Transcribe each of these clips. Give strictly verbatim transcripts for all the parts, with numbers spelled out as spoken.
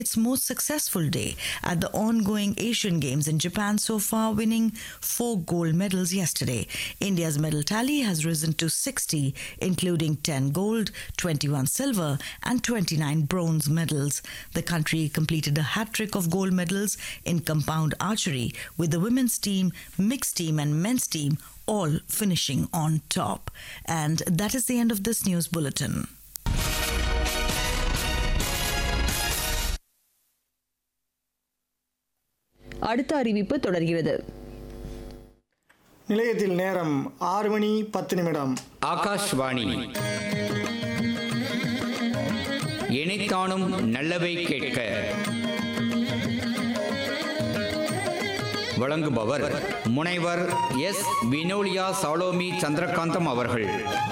its most successful day at the ongoing Asian Games in Japan so far, winning four gold medals yesterday. India's medal tally has risen to sixty, including ten gold, twenty-one silver and twenty-nine bronze medals. The country completed a hat-trick of gold medals in compound archery, with the women's team, mixed team and men's team all finishing on top. And that is the end of this news bulletin. அடுத்த அறிவிப்பு தொடர்கிறது. நிலையத்தில் நேரம் ஆறு மணி பத்து நிமிடம். ஆகாஷ்வாணி. இணைத்தானும் நல்லவை கேட்க. வழங்குபவர் முனைவர் எஸ் வினோலியா சாலோமி சந்திரகாந்தம் அவர்கள்.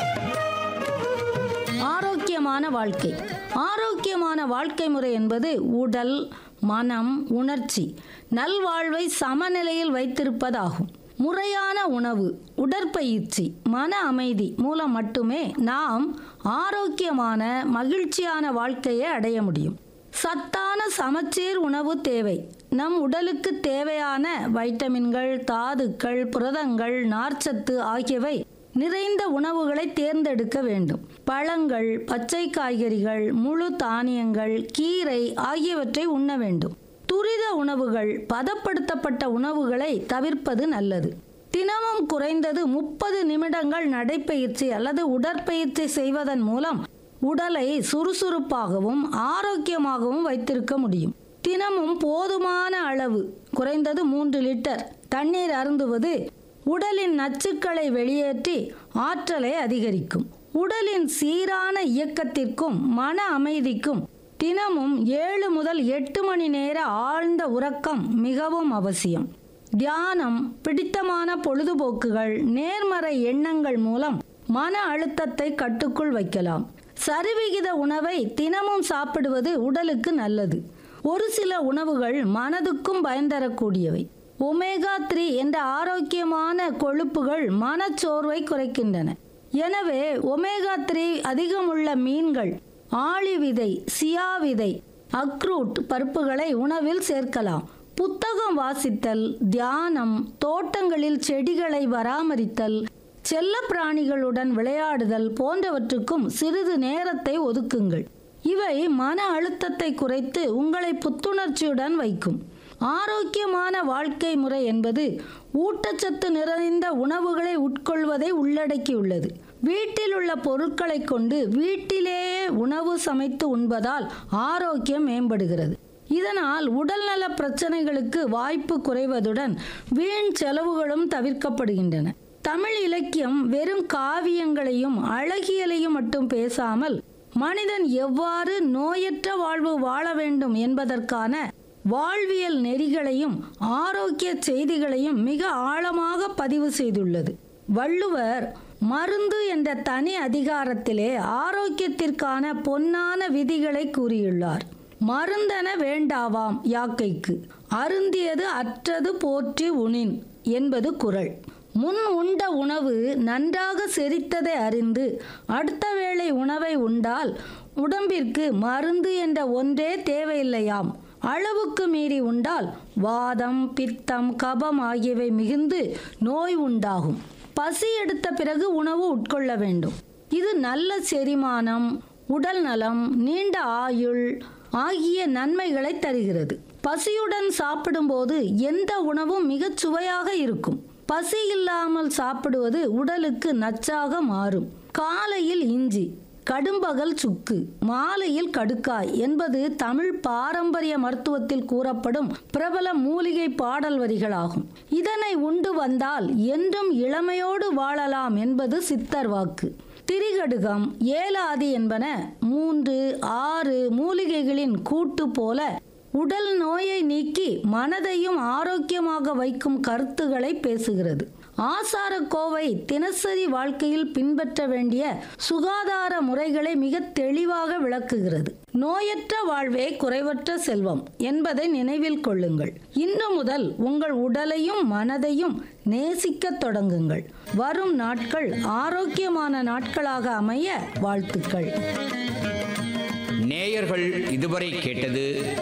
ஆரோக்கியமான வாழ்க்கை. ஆரோக்கியமான வாழ்க்கை முறை என்பது உடல், மனம், உணர்ச்சி நல்வாழ்வை சமநிலையில் வைத்திருப்பதாகும். முறையான உணவு, உடற்பயிற்சி, மன அமைதி மூலம் மட்டுமே நாம் ஆரோக்கியமான மகிழ்ச்சியான வாழ்க்கையை அடைய முடியும். சத்தான சமச்சீர் உணவு தேவை. நம் உடலுக்கு தேவையான வைட்டமின்கள், தாதுக்கள், புரதங்கள், நார்ச்சத்து ஆகியவை நிறைந்த உணவுகளை தேர்ந்தெடுக்க வேண்டும். பழங்கள், பச்சை காய்கறிகள், முழு தானியங்கள், கீரை ஆகியவற்றை உண்ண வேண்டும். துரித உணவுகள், பதப்படுத்தப்பட்ட உணவுகளை தவிர்ப்பது நல்லது. தினமும் குறைந்தது முப்பது நிமிடங்கள் நடைப்பயிற்சி அல்லது உடற்பயிற்சி செய்வதன் மூலம் உடலை சுறுசுறுப்பாகவும் ஆரோக்கியமாகவும் வைத்திருக்க முடியும். தினமும் போதுமான அளவு, குறைந்தது மூன்று லிட்டர் தண்ணீர் அருந்துவது உடலின் நச்சுக்களை வெளியேற்றி ஆற்றலை அதிகரிக்கும். உடலின் சீரான இயக்கத்திற்கும் மன அமைதிக்கும் தினமும் ஏழு முதல் எட்டு மணி நேர ஆழ்ந்த உறக்கம் மிகவும் அவசியம். தியானம், பிடித்தமான பொழுதுபோக்குகள், நேர்மறை எண்ணங்கள் மூலம் மன அழுத்தத்தை கட்டுக்குள் வைக்கலாம். சரிவிகித உணவை தினமும் சாப்பிடுவது உடலுக்கு நல்லது. ஒரு சில உணவுகள் மனதுக்கும் பயன் தரக்கூடியவை. ஒமேகா த்ரீ என்ற ஆரோக்கியமான கொழுப்புகள் மனச்சோர்வை குறைக்கின்றன. எனவே ஒமேகா த்ரீ அதிகமுள்ள மீன்கள், ஆளி விதை, சியா விதை, அக்ரூட் பருப்புகளை உணவில் சேர்க்கலாம். புத்தகம் வாசித்தல், தியானம், தோட்டங்களில் செடிகளை பராமரித்தல், செல்ல பிராணிகளுடன் விளையாடுதல் போன்றவற்றுக்கும் சிறிது நேரத்தை ஒதுக்குங்கள். இவை மன அழுத்தத்தை குறைத்து உங்களை புத்துணர்ச்சியுடன் வைக்கும். ஆரோக்கியமான வாழ்க்கை முறை என்பது ஊட்டச்சத்து நிறைந்த உணவுகளை உட்கொள்வதை உள்ளடக்கியுள்ளது. வீட்டில் உள்ள பொருட்களை கொண்டு வீட்டிலேயே உணவு சமைத்து உண்பதால் ஆரோக்கியம் மேம்படுகிறது. இதனால் உடல்நல பிரச்சனைகளுக்கு வாய்ப்பு குறைவதுடன் வீண் செலவுகளும் தவிர்க்கப்படுகின்றன. தமிழ் இலக்கியம் வெறும் காவியங்களையும் அழகியலையும் மட்டும் பேசாமல் மனிதன் எவ்வாறு நோயற்ற வாழ்வு வாழ வேண்டும் என்பதற்கான வாழ்வியல் நெறிகளையும் ஆரோக்கிய செய்திகளையும் மிக ஆழமாக பதிவு செய்துள்ளது. வள்ளுவர் மருந்து என்ற தனி அதிகாரத்திலே ஆரோக்கியத்திற்கான பொன்னான விதிகளை கூறியுள்ளார். மருந்தென வேண்டாவாம் யாக்கைக்கு, அருந்தியது அற்றது போற்றி உணின் என்பது குறள். முன் உண்ட உணவு நன்றாக செரித்ததை அறிந்து அடுத்த வேளை உணவை உண்டால் உடம்பிற்கு மருந்து என்ற ஒன்றே தேவையில்லையாம். அளவுக்கு மீறி உண்டால் வாதம், பித்தம், கபம் ஆகியவை மிகுந்து நோய் உண்டாகும். பசி எடுத்த பிறகு உணவு உட்கொள்ள வேண்டும். இது நல்ல செரிமானம், உடல் நலம், நீண்ட ஆயுள் ஆகிய நன்மைகளை தருகிறது. பசியுடன் சாப்பிடும்போது எந்த உணவும் மிகச் சுவையாக இருக்கும். பசி இல்லாமல் சாப்பிடுவது உடலுக்கு நச்சாக மாறும். காலையில் இஞ்சி, கடும்பகல் சுக்கு, மாலையில் கடுக்காய் என்பது தமிழ் பாரம்பரிய மருத்துவத்தில் கூறப்படும் பிரபல மூலிகை பாடல் வரிகளாகும். இதனை உண்டு வந்தால் என்றும் இளமையோடு வாழலாம் என்பது சித்தர் வாக்கு. திரிகடுகம், ஏலாதி என்பன மூன்று ஆறு மூலிகைகளின் கூட்டு போல உடல் நோயை நீக்கி மனதையும் ஆரோக்கியமாக வைக்கும் கருத்துக்களை பேசுகிறது. ஆசாரக்கோவை தினசரி வாழ்க்கையில் பின்பற்ற வேண்டிய சுகாதார முறைகளை மிக தெளிவாக விளக்குகிறது. நோயற்ற வாழ்வே குறைவற்ற செல்வம் என்பதை நினைவில் கொள்ளுங்கள். இன்று முதல் உங்கள் உடலையும் மனதையும் நேசிக்க தொடங்குங்கள். வரும் நாட்கள் ஆரோக்கியமான நாட்களாக அமைய வாழ்த்துக்கள். நேயர்கள் இதுவரை கேட்டது